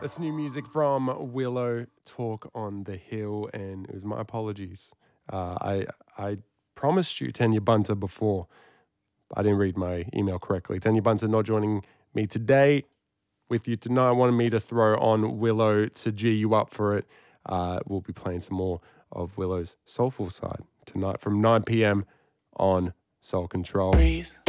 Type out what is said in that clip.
That's new music from Willow, Talk on the Hill, and it was my apologies. I promised you Tanya Bunter before. I didn't read my email correctly. Tanya Bunter not joining me today. With you tonight, wanted me to throw on Willow to G you up for it. We'll be playing some more of Willow's soulful side tonight from 9 p.m. on Soul Control. Breathe.